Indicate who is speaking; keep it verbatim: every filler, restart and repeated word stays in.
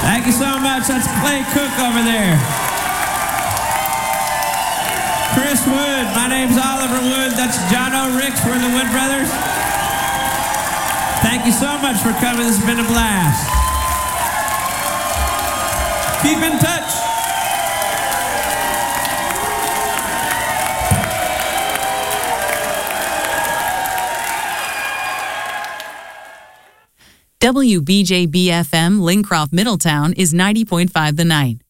Speaker 1: Thank you so much. That's Clay Cook over there. Chris Wood. My name's Oliver Wood. That's John O. Ricks. We're the Wood Brothers. Thank you so much for coming. This has been a blast. Keep in touch.
Speaker 2: W B J B F M Lincroft Middletown is ninety point five The Night.